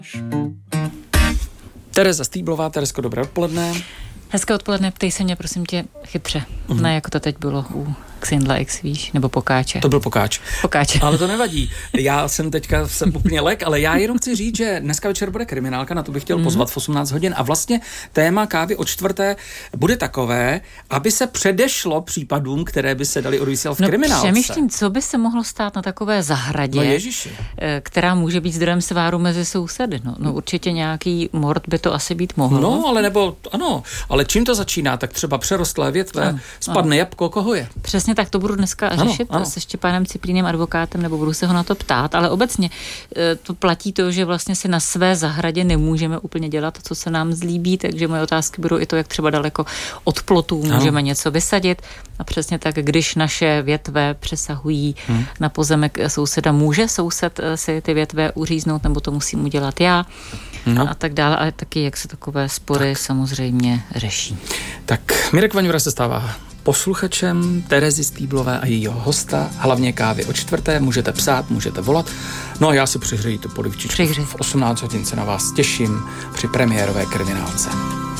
Tereza Stýblová. Teresko, dobré odpoledne. Hezké odpoledne, ptej se mě, prosím tě, chytře. Ne, jako to teď bylo u Xindla X, víš, nebo Pokáče. To byl Pokáč. Pokáč. Ale to nevadí. Já jsem úplně lek, ale já jenom chci říct, že dneska večer bude kriminálka, na to bych chtěl pozvat v 18 hodin a vlastně téma kávy od 4. bude takové, aby se předešlo případům, které by se daly odvysílat v kriminálce. Přemýšlím, co by se mohlo stát na takové zahradě, která může být zdrojem sváru mezi sousedy. No určitě nějaký mord by to asi být mohlo. No, ale čím to začíná? Tak třeba přerostlé větve, spadne jabko, koho je? Přesně tak to budu dneska řešit se Štěpánem Ciplínem, advokátem, nebo budu se ho na to ptát, ale obecně to platí to, že vlastně si na své zahradě nemůžeme úplně dělat to, co se nám zlíbí, takže moje otázky budou i to, jak třeba daleko od plotů můžeme něco vysadit a přesně tak, když naše větve přesahují na pozemek souseda, může soused si ty větve uříznout, nebo to musím udělat já a tak dále, ale taky, jak se takové spory samozřejmě řeší. Tak Mirek Vaňura se stává posluchačem Terezy Stýblové a jejího hosta, hlavně kávy od 4. Můžete psát, můžete volat. No a já si přihřeji tu polivčičku. V 18 hodin se na vás těším při premiérové kriminálce.